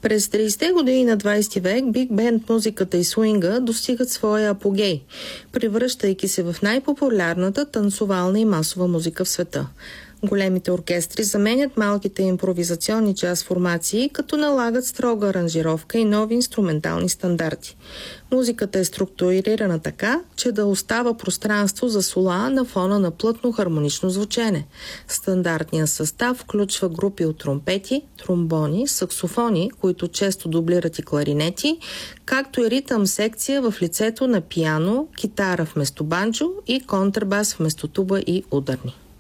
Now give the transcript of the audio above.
През 30-те години на 20 век биг бенд музиката и суинга достигат своя апогей, превръщайки се в най-популярната танцовална и масова музика в света. Големите оркестри заменят малките импровизационни джаз формации, като налагат строга аранжировка и нови инструментални стандарти. Музиката е структурирана така, че да остава пространство за сола на фона на плътно хармонично звучене. Стандартният състав включва групи от тромпети, тромбони, саксофони, които често дублират и кларинети, както и ритъм секция в лицето на пиано, китара вместо банджо и контрабас вместо туба и ударни.